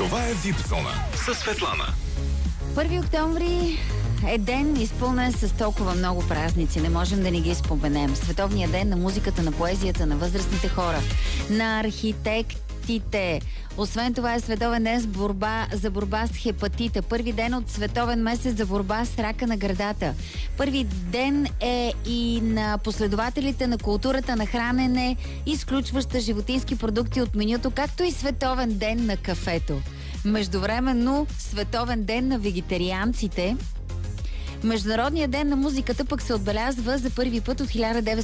Това е Випзона със Светлана. 1 октомври е ден, изпълнен с толкова много празници. Не можем да не ги споменем. Световният ден на музиката, на поезията, на възрастните хора, на архитектите. Освен това е световен ден за борба с хепатита. Първи ден от световен месец за борба с рака на гърдата. Първи ден е и на последователите на културата на хранене, изключваща животински продукти от менюто, както и световен ден на кафето. Междувременно световен ден на вегетарианците. Международният ден на музиката пък се отбелязва за първи път от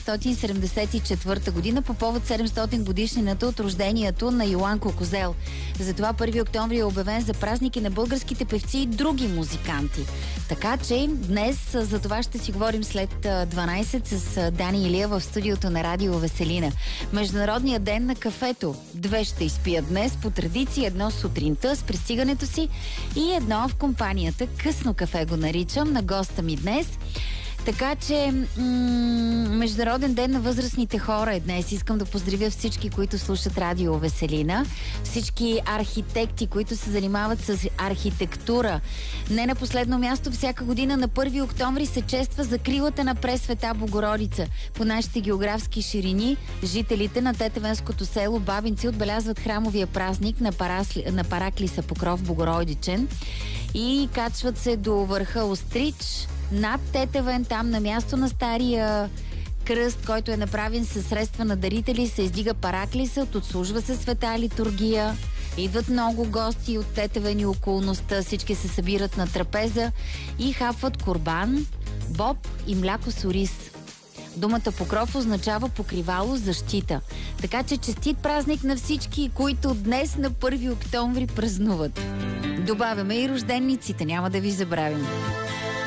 1974 година по повод 700 годишнината от рождението на Йоанко Козел. Затова 1 октомври е обявен за празники на българските певци и други музиканти. Така че днес за това ще си говорим след 12 с Дани Илия в студиото на Радио Веселина. Международният ден на кафето. 2 ще изпият днес по традиция, едно сутринта с пристигането си и едно в компанията. Късно кафе го наричам, на госта ми днес. Така че Международен ден на възрастните хора е днес. Искам да поздравя всички, които слушат Радио Веселина, всички архитекти, които се занимават с архитектура. Не на последно място, всяка година на 1 октомври се чества закрилата на Пресвета Богородица. По нашите географски ширини, жителите на Тетевенското село Бабинци отбелязват храмовия празник на Параклиса Покров Богородичен и качват се до върха Острич, над Тетевен, там на място на стария кръст, който е направен със средства на дарители, се издига Параклисът, отслужва се света литургия, идват много гости от Тетевен и околността, всички се събират на трапеза и хапват курбан, боб и мляко с ориз. Думата покров означава покривало, защита. Така че честит празник на всички, които днес на 1 октомври празнуват. Добавяме и рождениците, няма да ви забравим.